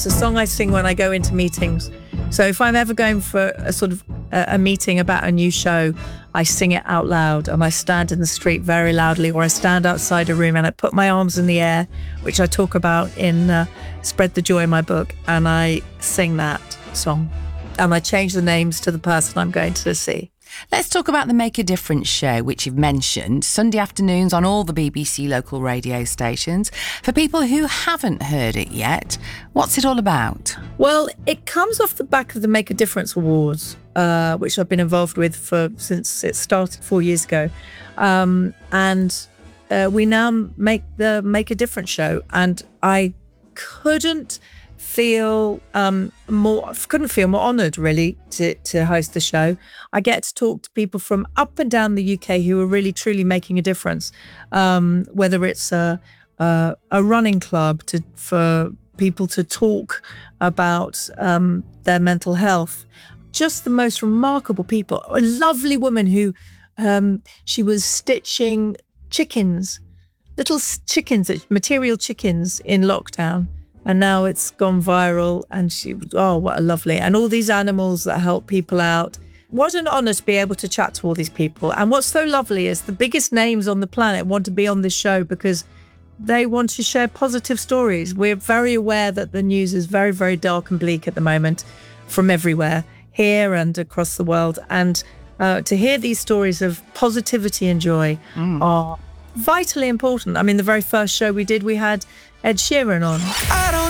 It's a song I sing when I go into meetings. So if I'm ever going for a sort of a meeting about a new show, I sing it out loud, and I stand in the street very loudly, or I stand outside a room and I put my arms in the air, which I talk about in Spread the Joy, my book, and I sing that song. And I change the names to the person I'm going to see. Let's talk about the Make a Difference show, which you've mentioned, Sunday afternoons on all the BBC local radio stations. For people who haven't heard it yet, what's it all about? Well, it comes off the back of the Make a Difference Awards, which I've been involved with since it started 4 years ago. And we now make the Make a Difference show. And I couldn't feel more honoured, really, to host the show. I get to talk to people from up and down the UK who are really truly making a difference. Whether it's a running club for people to talk about their mental health, just the most remarkable people. A lovely woman who she was stitching chickens, little chickens, material chickens in lockdown. And now it's gone viral, and what a lovely, and all these animals that help people out. What an honour to be able to chat to all these people. And what's so lovely is the biggest names on the planet want to be on this show because they want to share positive stories. We're very aware that the news is very, very dark and bleak at the moment from everywhere, here and across the world. And to hear these stories of positivity and joy are vitally important. I mean, the very first show we did, we had Ed Sheeran on.